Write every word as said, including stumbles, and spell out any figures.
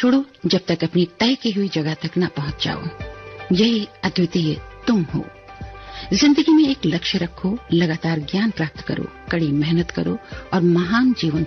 छोड़ो जब तक अपनी तय की हुई जगह तक न पहुंच जाओ। यही अद्वितीय तुम हो। जिंदगी में एक लक्ष्य रखो, लगातार ज्ञान प्राप्त करो, कड़ी मेहनत करो और महान जीवन